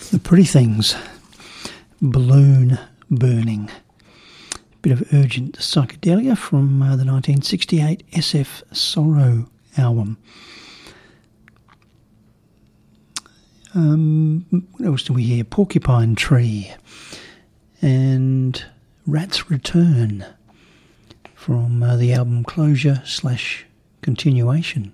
The Pretty Things, Balloon Burning. Bit of urgent psychedelia from the 1968 SF Sorrow album. What else do we hear? Porcupine Tree and Rat's Return from the album Closure / Continuation.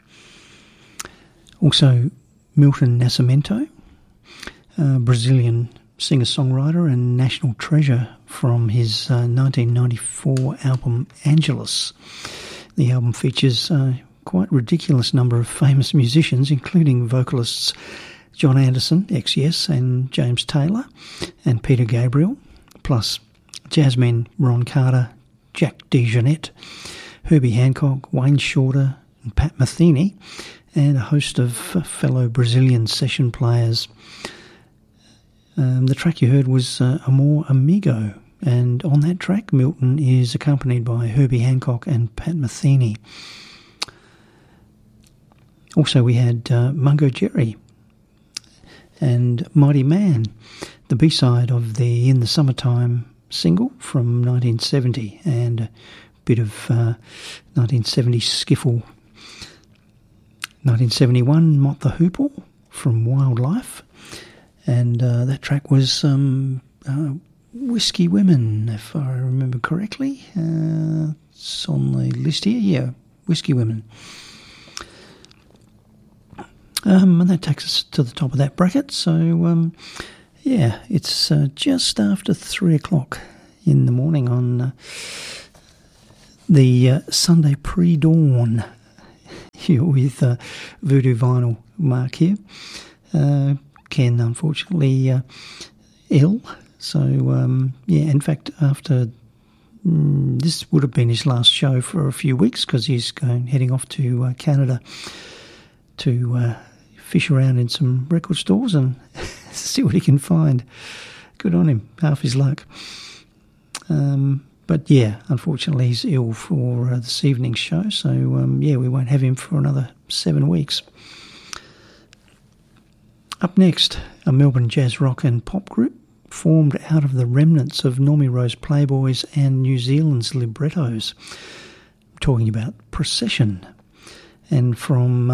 Also Milton Nascimento, Brazilian singer-songwriter and national treasure from his 1994 album Angelus. The album features a quite ridiculous number of famous musicians, including vocalists John Anderson, ex-Yes, and James Taylor, and Peter Gabriel, plus jazzmen Ron Carter, Jack DeJohnette, Herbie Hancock, Wayne Shorter, and Pat Metheny, and a host of fellow Brazilian session players. The track you heard was Amor Amigo, and on that track Milton is accompanied by Herbie Hancock and Pat Metheny. Also we had Mungo Jerry and Mighty Man, the B-side of the In the Summertime single from 1970, and a bit of 1970 skiffle. 1971 Mott the Hoople from Wildlife, and that track was Whiskey Women, if I remember correctly. It's on the list here, yeah, Whiskey Women. And that takes us to the top of that bracket. So, yeah, it's just after 3 o'clock in the morning on the Sunday pre-dawn here with Voodoo Vinyl Mark here. Ken, unfortunately, ill. So, yeah, in fact, after this would have been his last show for a few weeks because he's heading off to Canada to fish around in some record stores and see what he can find. Good on him, half his luck. But yeah, unfortunately he's ill for this evening's show, so yeah, we won't have him for another 7 weeks. Up next, a Melbourne jazz rock and pop group formed out of the remnants of Normie Rose Playboys and New Zealand's librettos. I'm talking about Procession. And from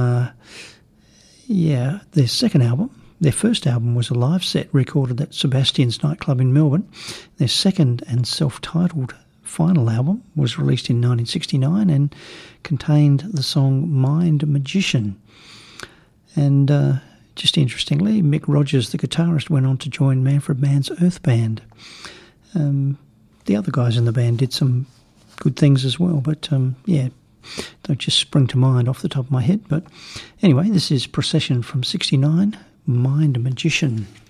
their second album. Their first album was a live set recorded at Sebastian's nightclub in Melbourne. Their second and self-titled final album was released in 1969 and contained the song Mind Magician. And just interestingly, Mick Rogers, the guitarist, went on to join Manfred Mann's Earth Band. The other guys in the band did some good things as well, but yeah, don't just spring to mind off the top of my head. But anyway, this is Procession from 69, Mind Magician.